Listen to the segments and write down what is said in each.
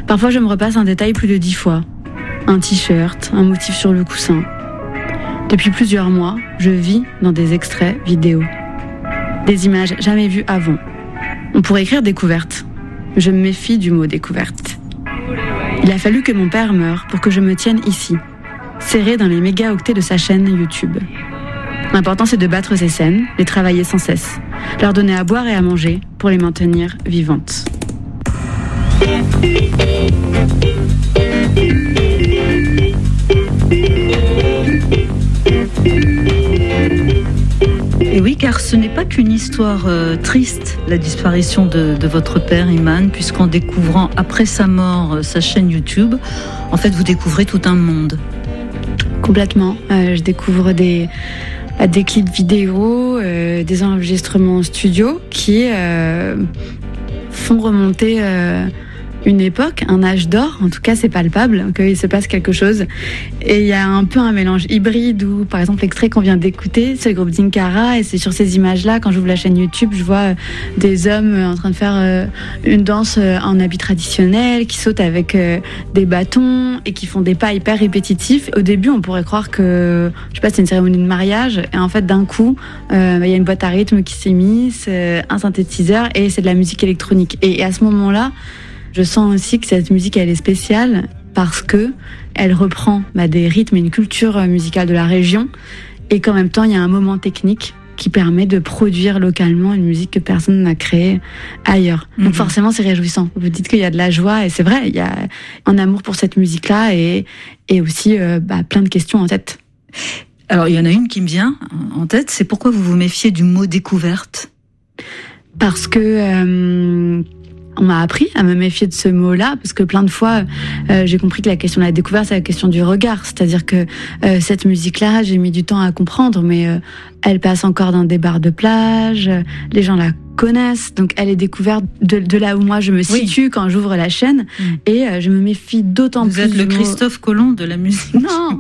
Parfois, je me repasse un détail plus de 10 fois. Un t-shirt, un motif sur le coussin. Depuis plusieurs mois, je vis dans des extraits vidéo. Des images jamais vues avant. On pourrait écrire découverte. Je me méfie du mot découverte. Il a fallu que mon père meure pour que je me tienne ici, serré dans les mégaoctets de sa chaîne YouTube. L'important, c'est de battre ces scènes, les travailler sans cesse, leur donner à boire et à manger pour les maintenir vivantes. Et oui, car ce n'est pas qu'une histoire triste, la disparition de votre père, Iman, puisqu'en découvrant après sa mort sa chaîne YouTube, en fait, vous découvrez tout un monde. Complètement. Je découvre des clips vidéo, des enregistrements studio qui font remonter une époque, un âge d'or. En tout cas, c'est palpable qu'il se passe quelque chose. Et il y a un peu un mélange hybride où, par exemple, l'extrait qu'on vient d'écouter, c'est le groupe Dinkara, et c'est sur ces images-là, quand j'ouvre la chaîne YouTube, je vois des hommes en train de faire une danse en habit traditionnel, qui sautent avec des bâtons et qui font des pas hyper répétitifs. Au début, on pourrait croire que, je sais pas, c'est une cérémonie de mariage, et en fait, d'un coup, il y a une boîte à rythme qui s'est mise, un synthétiseur, et c'est de la musique électronique. Et à ce moment-là, je sens aussi que cette musique, elle est spéciale parce que elle reprend des rythmes et une culture musicale de la région, et qu'en même temps, il y a un moment technique qui permet de produire localement une musique que personne n'a créée ailleurs. Donc forcément, c'est réjouissant. Vous dites qu'il y a de la joie, et c'est vrai, il y a un amour pour cette musique-là, et aussi plein de questions en tête. Alors, il y en a une qui me vient en tête, c'est pourquoi vous vous méfiez du mot découverte ? Parce que on m'a appris à me méfier de ce mot-là, parce que plein de fois, j'ai compris que la question de la découverte, c'est la question du regard. C'est-à-dire que cette musique-là, j'ai mis du temps à comprendre, mais elle passe encore dans des bars de plage, les gens la connaissent, donc elle est découverte de là où moi je me situe quand j'ouvre la chaîne, et je me méfie d'autant plus. Vous êtes le Christophe Colomb de la musique. Non.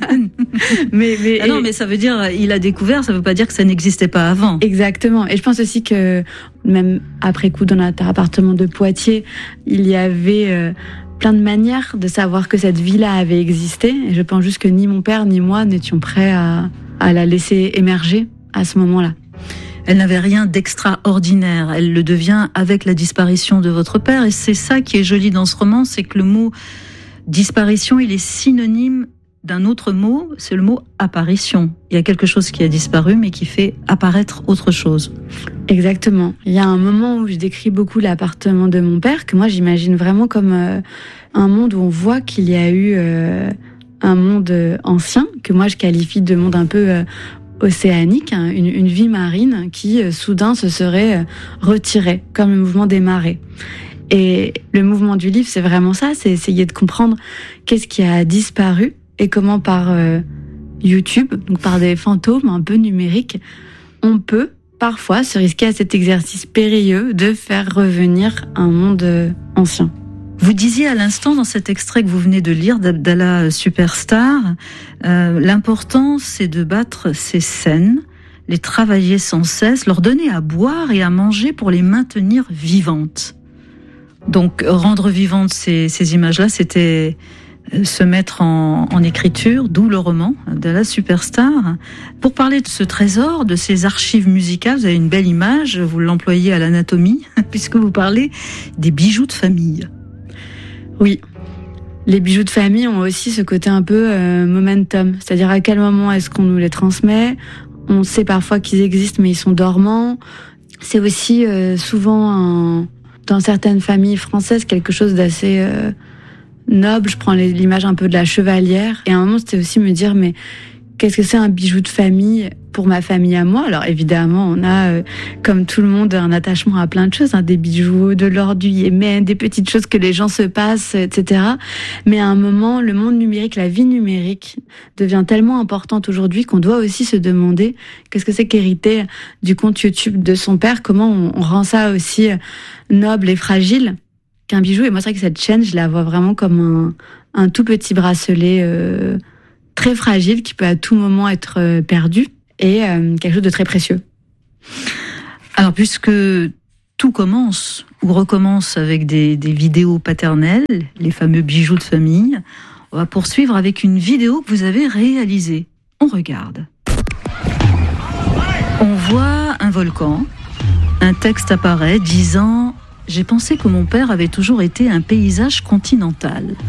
mais non, mais ça veut dire il a découvert, ça veut pas dire que ça n'existait pas avant. Exactement. Et je pense aussi que même après coup, dans notre appartement de Poitiers, il y avait plein de manières de savoir que cette vie-là avait existé. Et je pense juste que ni mon père ni moi n'étions prêts à la laisser émerger à ce moment-là. Elle n'avait rien d'extraordinaire. Elle le devient avec la disparition de votre père. Et c'est ça qui est joli dans ce roman, c'est que le mot disparition, il est synonyme d'un autre mot, c'est le mot apparition. Il y a quelque chose qui a disparu, mais qui fait apparaître autre chose. Exactement. Il y a un moment où je décris beaucoup l'appartement de mon père, que moi j'imagine vraiment comme un monde où on voit qu'il y a eu un monde ancien, que moi je qualifie de monde un peu océanique, hein, une vie marine qui soudain se serait retirée, comme le mouvement des marées. Et le mouvement du livre, c'est vraiment ça, c'est essayer de comprendre qu'est-ce qui a disparu et comment par YouTube, donc par des fantômes un peu numériques, on peut parfois se risquer à cet exercice périlleux de faire revenir un monde ancien. Vous disiez à l'instant dans cet extrait que vous venez de lire d'Abdallah Superstar, l'important c'est de battre ces scènes, les travailler sans cesse, leur donner à boire et à manger pour les maintenir vivantes. Donc rendre vivantes ces images-là, c'était se mettre en écriture, d'où le roman Abdallah Superstar. Pour parler de ce trésor, de ces archives musicales, vous avez une belle image, vous l'employez à l'anatomie, puisque vous parlez des bijoux de famille. Oui, les bijoux de famille ont aussi ce côté un peu momentum, c'est-à-dire à quel moment est-ce qu'on nous les transmet. On sait parfois qu'ils existent, mais ils sont dormants. C'est aussi souvent, dans certaines familles françaises, quelque chose d'assez noble. Je prends l'image un peu de la chevalière. Et à un moment, c'était aussi me dire, mais qu'est-ce que c'est un bijou de famille pour ma famille à moi? Alors évidemment, on a, comme tout le monde, un attachement à plein de choses, hein, des bijoux, de l'or, du Yémen, des petites choses que les gens se passent, etc. Mais à un moment, le monde numérique, la vie numérique devient tellement importante aujourd'hui qu'on doit aussi se demander qu'est-ce que c'est qu'hériter du compte YouTube de son père, comment on rend ça aussi noble et fragile qu'un bijou. Et moi, c'est vrai que cette chaîne, je la vois vraiment comme un tout petit bracelet très fragile qui peut à tout moment être perdu, et quelque chose de très précieux. Alors, puisque tout commence ou recommence avec des vidéos paternelles, les fameux bijoux de famille. On va poursuivre avec une vidéo que vous avez réalisée. On regarde. On voit un volcan. Un texte apparaît disant « J'ai pensé que mon père avait toujours été un paysage continental ».